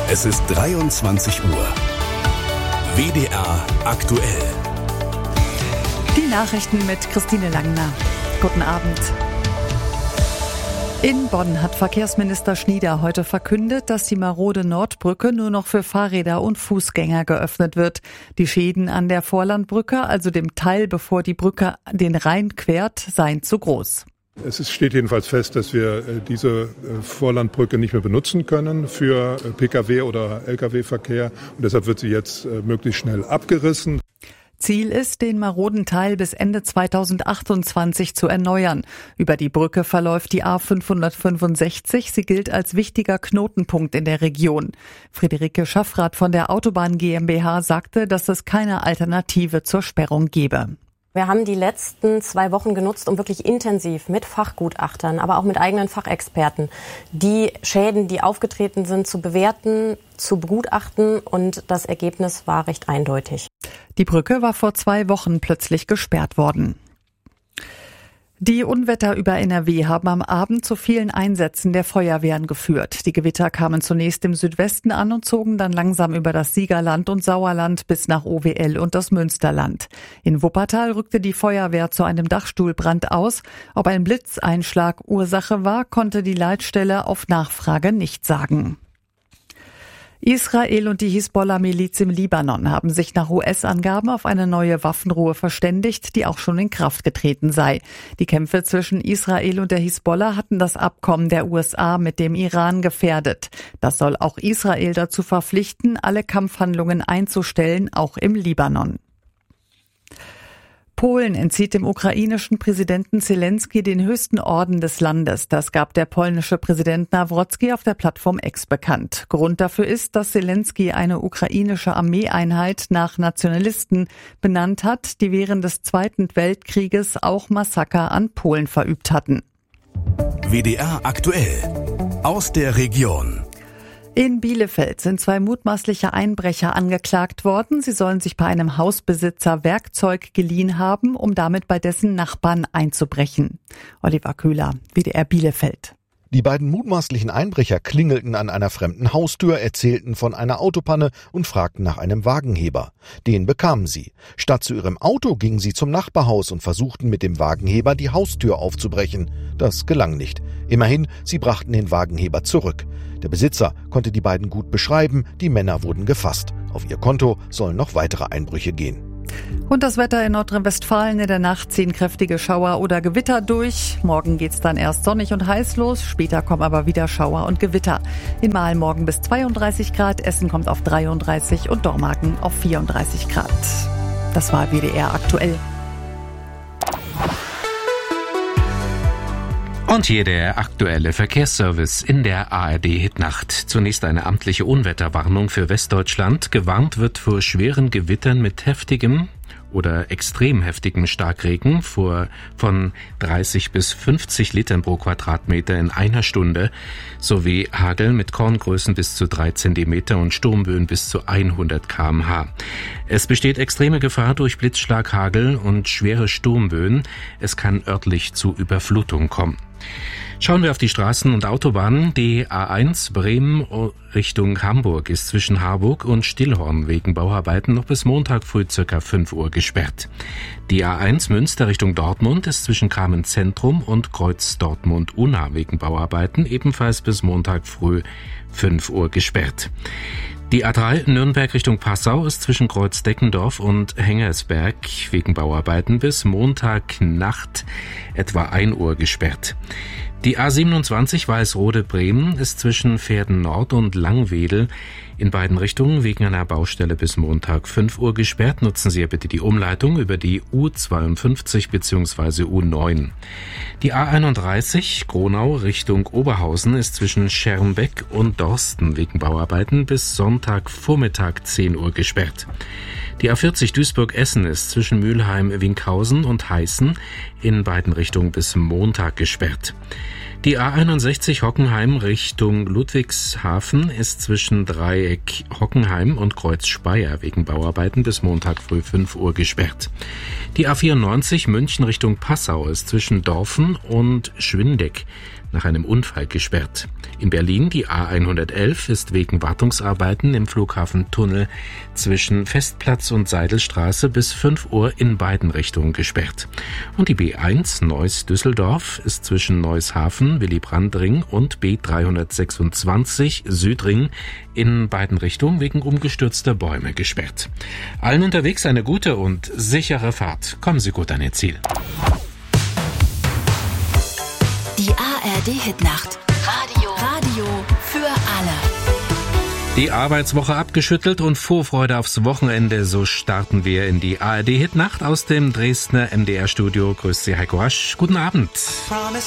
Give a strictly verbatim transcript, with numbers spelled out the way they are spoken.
Es ist dreiundzwanzig Uhr. W D R aktuell. Die Nachrichten mit Christine Langner. Guten Abend. In Bonn hat Verkehrsminister Schnieder heute verkündet, dass die marode Nordbrücke nur noch für Fahrräder und Fußgänger geöffnet wird. Die Schäden an der Vorlandbrücke, also dem Teil, bevor die Brücke den Rhein quert, seien zu groß. Es steht jedenfalls fest, dass wir diese Vorlandbrücke nicht mehr benutzen können für Pkw- oder Lkw-Verkehr. Und deshalb wird sie jetzt möglichst schnell abgerissen. Ziel ist, den maroden Teil bis Ende zweitausendachtundzwanzig zu erneuern. Über die Brücke verläuft die A fünfhundertfünfundsechzig. Sie gilt als wichtiger Knotenpunkt in der Region. Friederike Schaffrath von der Autobahn GmbH sagte, dass es keine Alternative zur Sperrung gebe. Wir haben die letzten zwei Wochen genutzt, um wirklich intensiv mit Fachgutachtern, aber auch mit eigenen Fachexperten die Schäden, die aufgetreten sind, zu bewerten, zu begutachten, und das Ergebnis war recht eindeutig. Die Brücke war vor zwei Wochen plötzlich gesperrt worden. Die Unwetter über N R W haben am Abend zu vielen Einsätzen der Feuerwehren geführt. Die Gewitter kamen zunächst im Südwesten an und zogen dann langsam über das Siegerland und Sauerland bis nach O W L und das Münsterland. In Wuppertal rückte die Feuerwehr zu einem Dachstuhlbrand aus. Ob ein Blitzeinschlag Ursache war, konnte die Leitstelle auf Nachfrage nicht sagen. Israel und die Hisbollah-Miliz im Libanon haben sich nach U S-Angaben auf eine neue Waffenruhe verständigt, die auch schon in Kraft getreten sei. Die Kämpfe zwischen Israel und der Hisbollah hatten das Abkommen der U S A mit dem Iran gefährdet. Das soll auch Israel dazu verpflichten, alle Kampfhandlungen einzustellen, auch im Libanon. Polen entzieht dem ukrainischen Präsidenten Zelensky den höchsten Orden des Landes. Das gab der polnische Präsident Nawrocki auf der Plattform X bekannt. Grund dafür ist, dass Zelensky eine ukrainische Armeeeinheit nach Nationalisten benannt hat, die während des Zweiten Weltkrieges auch Massaker an Polen verübt hatten. W D R aktuell. Aus der Region. In Bielefeld sind zwei mutmaßliche Einbrecher angeklagt worden. Sie sollen sich bei einem Hausbesitzer Werkzeug geliehen haben, um damit bei dessen Nachbarn einzubrechen. Oliver Köhler, W D R Bielefeld. Die beiden mutmaßlichen Einbrecher klingelten an einer fremden Haustür, erzählten von einer Autopanne und fragten nach einem Wagenheber. Den bekamen sie. Statt zu ihrem Auto gingen sie zum Nachbarhaus und versuchten mit dem Wagenheber die Haustür aufzubrechen. Das gelang nicht. Immerhin, sie brachten den Wagenheber zurück. Der Besitzer konnte die beiden gut beschreiben, die Männer wurden gefasst. Auf ihr Konto sollen noch weitere Einbrüche gehen. Und das Wetter in Nordrhein-Westfalen: in der Nacht ziehen kräftige Schauer oder Gewitter durch. Morgen geht's dann erst sonnig und heiß los, später kommen aber wieder Schauer und Gewitter. In Mahl morgen bis zweiunddreißig Grad, Essen kommt auf dreiunddreißig und Dormagen auf vierunddreißig Grad. Das war W D R aktuell. Und hier der aktuelle Verkehrsservice in der A R D-Hitnacht. Zunächst eine amtliche Unwetterwarnung für Westdeutschland. Gewarnt wird vor schweren Gewittern mit heftigem oder extrem heftigem Starkregen vor von dreißig bis fünfzig Litern pro Quadratmeter in einer Stunde sowie Hagel mit Korngrößen bis zu drei Zentimeter und Sturmböen bis zu hundert Kilometer pro Stunde. Es besteht extreme Gefahr durch Blitzschlag, Hagel und schwere Sturmböen. Es kann örtlich zu Überflutung kommen. Schauen wir auf die Straßen und Autobahnen. Die A eins Bremen Richtung Hamburg ist zwischen Harburg und Stillhorn wegen Bauarbeiten noch bis Montag früh ca. fünf Uhr gesperrt. Die A eins Münster Richtung Dortmund ist zwischen Kramen Zentrum und Kreuz Dortmund-Unna wegen Bauarbeiten ebenfalls bis Montag früh fünf Uhr gesperrt. Die A drei Nürnberg Richtung Passau ist zwischen Kreuz Deckendorf und Hengersberg wegen Bauarbeiten bis Montag Nacht etwa ein Uhr gesperrt. Die A siebenundzwanzig Weißrode-Bremen ist zwischen Verden Nord und Langwedel in beiden Richtungen wegen einer Baustelle bis Montag fünf Uhr gesperrt. Nutzen Sie bitte die Umleitung über die U zweiundfünfzig bzw. U neun. Die A einunddreißig Gronau Richtung Oberhausen ist zwischen Schermbeck und Dorsten wegen Bauarbeiten bis Sonntagvormittag zehn Uhr gesperrt. Die A vierzig Duisburg-Essen ist zwischen Mülheim-Winkhausen und Heißen in beiden Richtungen bis Montag gesperrt. Die A einundsechzig Hockenheim Richtung Ludwigshafen ist zwischen Dreieck Hockenheim und Kreuz Speyer wegen Bauarbeiten bis Montag früh fünf Uhr gesperrt. Die A vierundneunzig München Richtung Passau ist zwischen Dorfen und Schwindeck nach einem Unfall gesperrt. In Berlin die A hundertelf ist wegen Wartungsarbeiten im Flughafentunnel zwischen Festplatz und Seidelstraße bis fünf Uhr in beiden Richtungen gesperrt. Und die B eins Neuss-Düsseldorf ist zwischen Neuss-Hafen, Willy-Brandt-Ring und B dreihundertsechsundzwanzig Südring in beiden Richtungen wegen umgestürzter Bäume gesperrt. Allen unterwegs eine gute und sichere Fahrt. Kommen Sie gut an Ihr Ziel. Die A R D-Hitnacht. Radio. Radio für alle. Die Arbeitswoche abgeschüttelt und Vorfreude aufs Wochenende. So starten wir in die A R D-Hitnacht aus dem Dresdner M D R-Studio. Grüß Sie, Heiko Rasch. Guten Abend.